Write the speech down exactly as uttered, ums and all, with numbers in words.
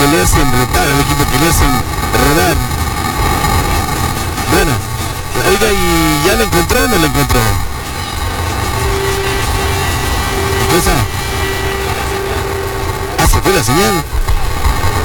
le hacen retar, al equipo que le hacen rodar. Bueno, oiga, ¿y ya lo encontró o no lo encontró? ¿Qué pasa? Ah, se fue la señal.